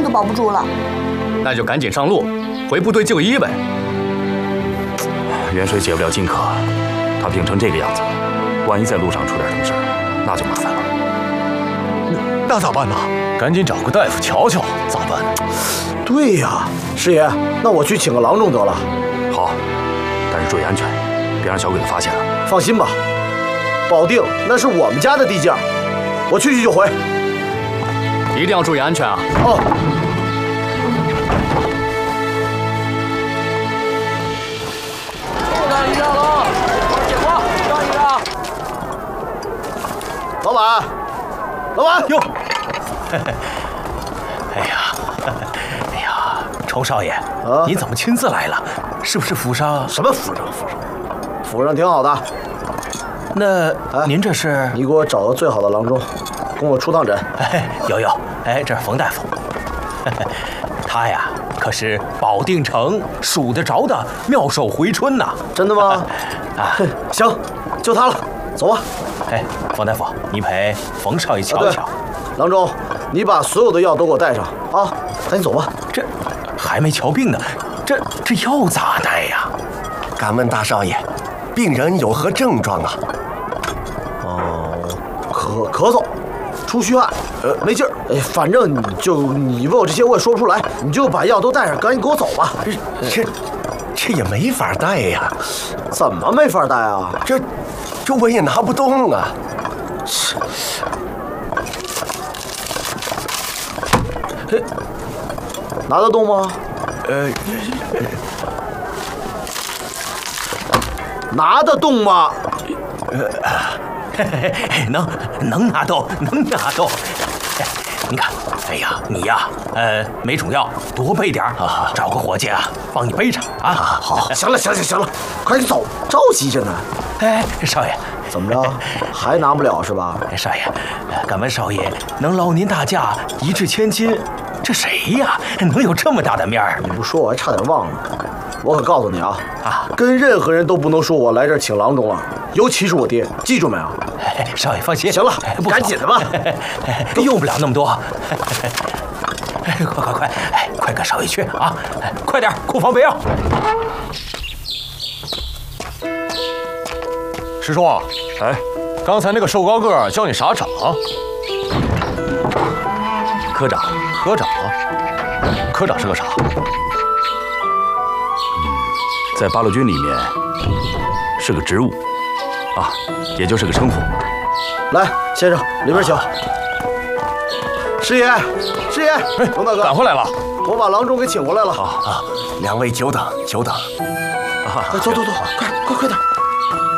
都保不住了。 那就赶紧上路，回部队就医呗。 元水解不了荆轲，他病成这个样子，万一在路上出点什么事儿，那就麻烦了。 那咋办呢？赶紧找个大夫瞧瞧，咋办？ 对呀，师爷，那我去请个郎中得了。 好，但是注意安全，别让小鬼子发现了。 放心吧，保定那是我们家的地界儿，我去就回。 一定要注意安全啊！ 哦。 上一上喽，解放，上一上。 老板，老板哟，哎呀，仇少爷，您怎么亲自来了？是不是府上？ 什么府上？府上挺好的。 那您这是？ 你给我找个最好的郎中，跟我出趟诊。 有，这是冯大夫，他呀可是保定城数得着的妙手回春呐。 真的吗？行，就他了，走吧。 冯大夫，你陪冯少爷瞧瞧。 郎中，你把所有的药都给我带上啊！赶紧走吧。 这还没瞧病呢，这药咋带呀？ 敢问大少爷，病人有何症状啊？ 咳嗽，出虚汗，没劲儿。反正你问我这些我也说不出来，你就把药都带上，赶紧给我走吧。 这也没法带呀。 怎么没法带啊？ 这我也拿不动啊。 拿得动吗？拿得动吗？ 能拿动。你看，你呀，每种药多备点啊，找个伙计啊，帮你背上啊。 好，行了，快点走，着急着呢。 少爷， 怎么着，还拿不了是吧？ 少爷，敢问少爷，能劳您大驾一掷千金，这谁呀？能有这么大的面儿？ 你不说我还差点忘了。我可告诉你啊，跟任何人都不能说我来这儿请郎中了，尤其是我爹，记住没有？ 少爷放心。 行了，赶紧的吧， 用不了那么多。快跟少爷去啊！快点，库房备药。 师叔，刚才那个瘦高个叫你啥长？ 科长。 科长是个啥？ 在八路军里面是个职务啊，也就是个称呼。 来，先生，里边请。师爷，冯大哥， 赶回来了， 我把郎中给请过来了。 两位久等。 走，快点。